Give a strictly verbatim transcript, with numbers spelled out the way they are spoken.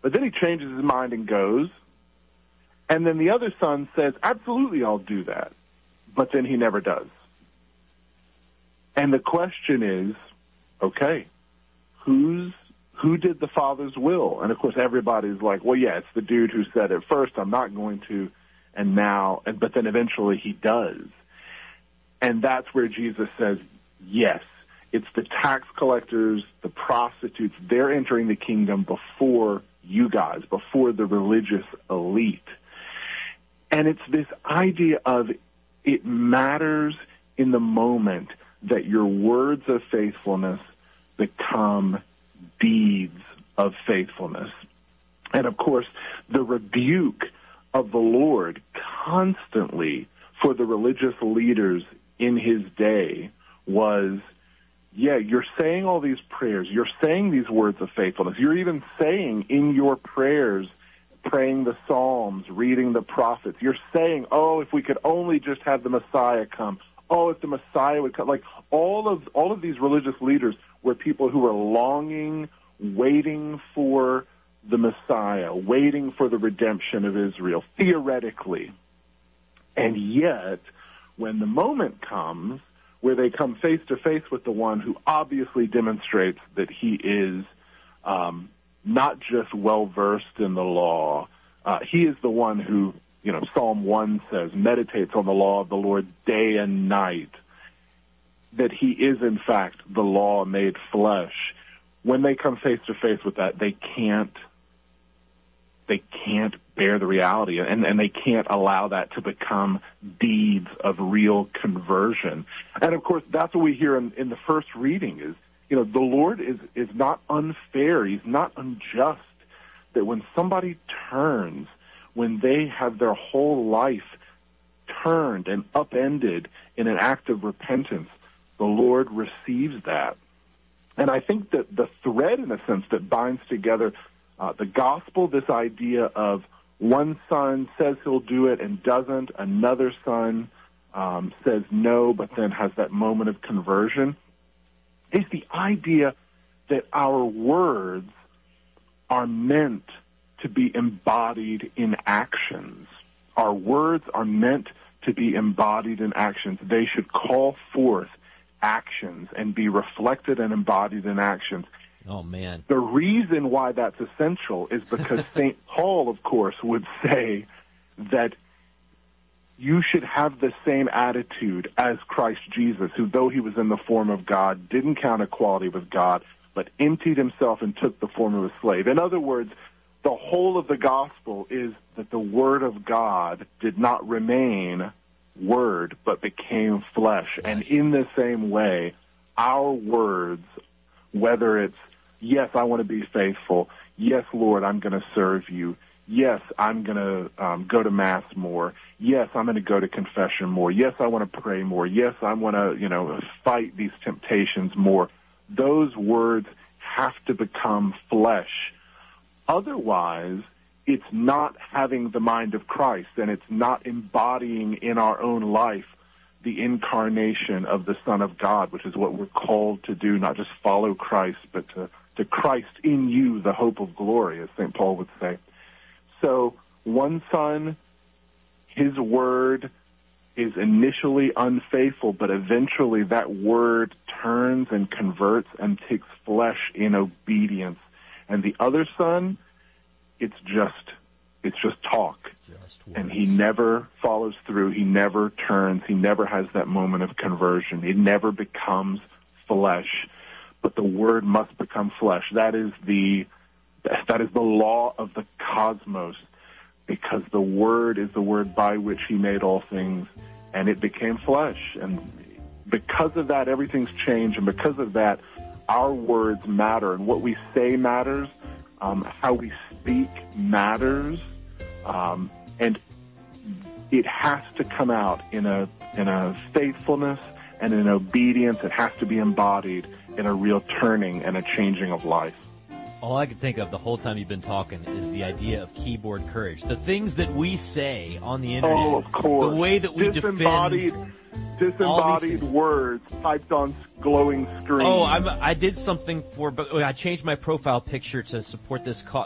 But then he changes his mind and goes. And then the other son says, absolutely, I'll do that. But then he never does. And the question is, okay, who's, who did the Father's will? And, of course, everybody's like, well, yeah, it's the dude who said at first, I'm not going to, and now, and but then eventually he does. And that's where Jesus says, yes, it's the tax collectors, the prostitutes, they're entering the kingdom before you guys, before the religious elite. And it's this idea of it matters in the moment that your words of faithfulness become deeds of faithfulness. And, of course, the rebuke of the Lord constantly for the religious leaders in his day was, yeah, you're saying all these prayers, you're saying these words of faithfulness, you're even saying in your prayers, praying the Psalms, reading the prophets, you're saying, oh, if we could only just have the Messiah come, oh, if the Messiah would come. Like all of all of these religious leaders were people who were longing, waiting for the Messiah, waiting for the redemption of Israel, theoretically. And yet, when the moment comes where they come face to face with the one who obviously demonstrates that he is um, not just well-versed in the law, uh, he is the one who, you know, Psalm one says, meditates on the law of the Lord day and night, that he is, in fact, the law made flesh. When they come face to face with that, they can't they can't bear the reality, and, and they can't allow that to become deeds of real conversion. And, of course, that's what we hear in, in the first reading is, you know, the Lord is, is not unfair. He's not unjust. That when somebody turns, when they have their whole life turned and upended in an act of repentance, the Lord receives that. And I think that the thread, in a sense, that binds together uh, the gospel, this idea of one son says he'll do it and doesn't, another son um, says no, but then has that moment of conversion, is the idea that our words are meant to be embodied in actions. Our words are meant to be embodied in actions. They should call forth actions and be reflected and embodied in actions. Oh, man. The reason why that's essential is because Saint Paul, of course, would say that you should have the same attitude as Christ Jesus, who, though he was in the form of God, didn't count equality with God, but emptied himself and took the form of a slave. In other words, the whole of the gospel is that the Word of God did not remain Word, but became flesh. And in the same way, our words, whether it's, yes, I want to be faithful, yes, Lord, I'm going to serve you, yes, I'm going to um, go to Mass more, yes, I'm going to go to confession more, yes, I want to pray more, yes, I want to, you know, fight these temptations more, those words have to become flesh. Otherwise, it's not having the mind of Christ, and it's not embodying in our own life the incarnation of the Son of God, which is what we're called to do, not just follow Christ, but to, to Christ in you, the hope of glory, as Saint Paul would say. So one son, his word is initially unfaithful, but eventually that word turns and converts and takes flesh in obedience. And the other son, it's just it's just talk. Just and he never follows through. He never turns. He never has that moment of conversion. It never becomes flesh. But the word must become flesh. That is the that is the law of the cosmos, because the word is the word by which he made all things, and it became flesh. And because of that, everything's changed, and because of that, our words matter, and what we say matters, um, how we speak matters, um, and it has to come out in a in a faithfulness and in obedience. It has to be embodied in a real turning and a changing of life. All I could think of the whole time you've been talking is the idea of keyboard courage. The things that we say on the internet, oh, of course. The way that we disembodied, defend disembodied words typed on glowing screens. Oh, I'm, I did something for, but I changed my profile picture to support this cause.